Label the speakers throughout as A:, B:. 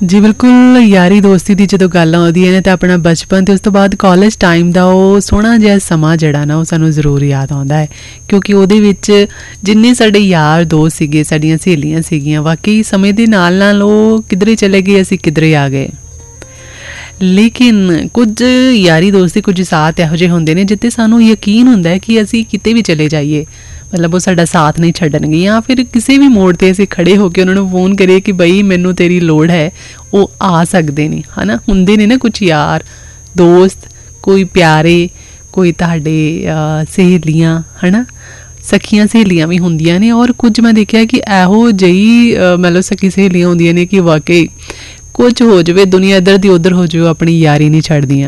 A: जी बिल्कुल यारी दोस्ती की जो गल आउंदी है तो अपना बचपन तो उस तो बाद कॉलेज टाइम का वो सोहना जिहा समा जिहड़ा ना वो सानूं जरूर याद आउंदा है क्योंकि उहदे विच जिन्ने साडे यार दोस्त सीगे साडियां सहेलियां सीगियां वाकई समय दे नाल नाल वो किधरे चले गए असीं किधरे आ गए। लेकिन कुछ यारी दोस्ती कुछ साथ इहो ਜਿਹੇ ਹੁੰਦੇ ਨੇ ਜਿੱਤੇ ਸਾਨੂੰ ਯਕੀਨ ਹੁੰਦਾ ਹੈ ਕਿ ਅਸੀਂ ਕਿਤੇ ਵੀ ਚਲੇ ਜਾਈਏ मतलब वो साडा साथ नहीं छड्डणगे या फिर किसी भी मोड़ ते असीं खड़े होके उन्हां नूं फोन करिए कि बई मैनूं तेरी लोड़ है वो आ सकदे ने है ना। हुंदे ने ना कुछ यार दोस्त कोई प्यारे कोई तुहाडे सहेलियां है ना सखियां सहेलियां भी हुंदियां ने और कुछ मैं देखिया कि इहो ਜਿਹੀ मतलब सखी सहेलियां हुंदियां ने कि वाकई कुछ हो जाए दुनिया इधर दी उधर हो जाए अपनी यारी नहीं छड्डदियां।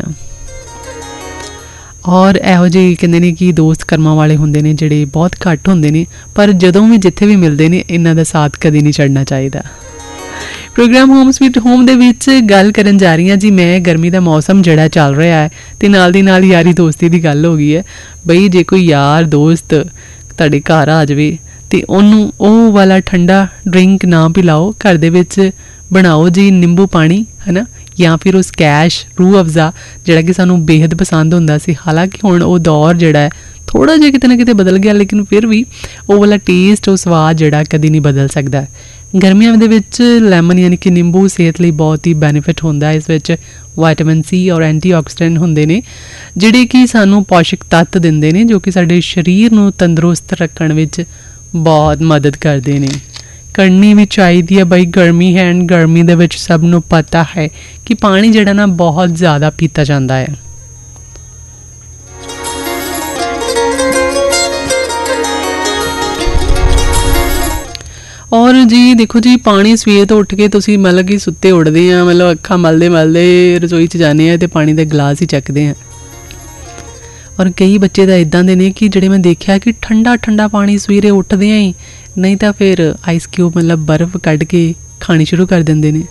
A: और इहो ਜਿਹੇ ਕਹਿੰਦੇ ਨੇ कि दोस्त ਕਰਮਾਂ वाले ਹੁੰਦੇ ਨੇ ਜਿਹੜੇ बहुत घट ਹੁੰਦੇ ਨੇ पर ਜਦੋਂ भी जिथे भी मिलते ਨੇ ਇਹਨਾਂ ਦਾ साथ कभी नहीं छड्डना चाहिए। प्रोग्राम होम स्वीट होम ਦੇ ਵਿੱਚ ਗੱਲ ਕਰਨ ਜਾ ਰਹੀ ਹਾਂ जी मैं गर्मी ਦਾ मौसम ਜਿਹੜਾ ਚੱਲ ਰਿਹਾ ਹੈ ਤੇ ਨਾਲ ਦੀ ਨਾਲ यारी दोस्ती ਦੀ ਗੱਲ ਹੋ ਗਈ ਹੈ ਬਈ ਜੇ ਕੋਈ यार दोस्त ਤੁਹਾਡੇ ਘਰ ਆ ਜਾਵੇ ਤੇ ਉਹਨੂੰ ਉਹ ਵਾਲਾ ਠੰਡਾ ਡਰਿੰਕ ਨਾ ਪਿਲਾਓ घर ਦੇ ਵਿੱਚ ਬਣਾਓ जी ਨਿੰਬੂ ਪਾਣੀ है ना या फिर उस कैश रूह अफजा जिहड़ा कि सानू बेहद पसंद हुंदा सी। हालांकि हुण वो दौर जिहड़ा है थोड़ा जिहा किते ना किते बदल गया लेकिन फिर भी वो वाला टेस्ट वो स्वाद जिहड़ा कदी नहीं बदल सकदा। गर्मियां दे विच लैमन यानी कि निंबू सेहत लई बहुत ही बेनीफिट हुंदा है। इस विच विटामिन सी और एंटीऑक्सीडेंट हुंदे ने जिहड़े कि सानू पौष्टिक तत्त दिंदे ने जो कि साडे शरीर नूं तंदुरुस्त रखण विच बहुत मदद करदे ने। करनी भी चाहिए बई गर्मी है एंड गर्मी दे विच सब नूं पता है कि पानी जिहड़ा ना बहुत ज़्यादा पीता जाता है। और जी देखो जी पानी सवेर तो उठ के तुसीं मतलब कि सुत्ते उठदे आ मतलब अखां मलदे मलदे रसोई च जाने आ ते पानी दा गिलास ही चकदे आ। और कई बच्चे तो इदां दे ने कि जिहड़े मैं देखिया कि ठंडा ठंडा पानी सवेरे उठदे ही नहीं तो फिर आइस क्यूब मतलब बर्फ कढ़ के खानी शुरू कर देंदे ने।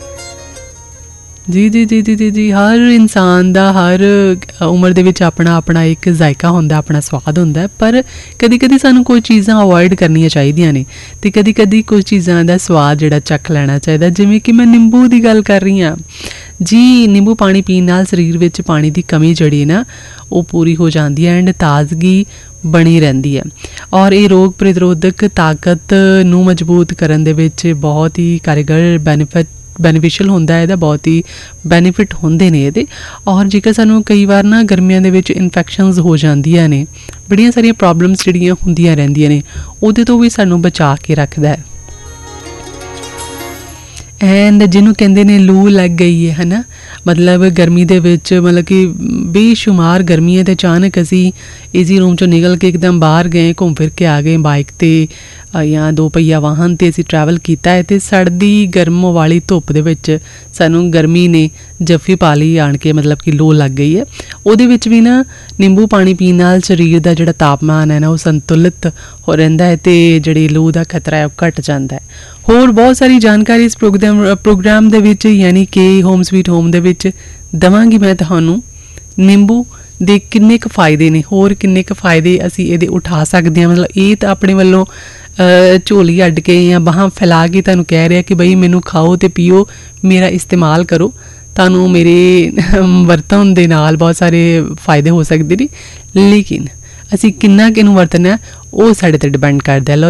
A: जी जी जी जी जी जी हर इंसान दा हर उम्र दे विच अपना अपना एक जायका हुंदा अपना स्वाद हुंदा पर कदी कदी सानू कोई चीज़ां अवॉइड करनियां चाहिदियां ने ते कदी कदी कुछ चीज़ां दा स्वाद जिहड़ा चख लेना चाहिदा। जिवें कि मैं निंबू दी गल कर रही हाँ जी निंबू पानी पीण नाल शरीर विच पानी दी कमी जिहड़ी ना वो पूरी हो जाती है एंड ताजगी बनी रहती है और ये रोग प्रतिरोधक ताकत नूं मजबूत करन दे विच बहुत ही कारगर बेनीफिशियल होंदा है। बहुत ही बेनीफिट होंदे ने इहदे। और जेकर सानू कई बार ना गर्मियां दे विच इन्फैक्शनस हो जांदियां ने बड़ियां सारियां प्रॉब्लम्स जिहड़ियां हुंदियां रहिंदियां ने उहदे तो भी सानू बचा के रखदा है। एंड जिन्हों कहते ने लू लग गई है ना मतलब गर्मी दे विच मतलब कि बेशुमार गर्मी है तो अचानक असी एसी रूम चो निकल के एकदम बाहर गए घूम फिर के आ गए बाइक ते या दो पहिया वाहन ते असी ट्रैवल किया है तो सड़दी गर्म वाली धुप दे विच सानू गर्मी ने जफ्फी पा ली आण के मतलब कि लू लग गई है। उहदे विच भी ना निंबू पानी पीण नाल शरीर दा जिहड़ा तापमान है ना वो संतुलित हो रहिंदा है ते जिहड़ी लू दा खतरा है वो घट जांदा है। होर बहुत सारी जानकारी इस प्रोग्राम दे विच यानी कि होम स्वीट होम दे विच दवांगी मैं तुहानू निंबू दे किन्ने क फायदे ने होर किन्ने क फायदे असी इहदे उठा सकदे हां। मतलब ये तो अपने वल्लों झोली अड्ड के या बाहां फैला के तुहानू कह रहा कि बई मैनू खाओ ते पियो मेरा इस्तेमाल करो तुहानू मेरे वरतन दे नाल बहुत सारे फायदे हो सकदे ने लेकिन असी किन्ना किनू वरतना वो साडे ते डिपेंड करदा है।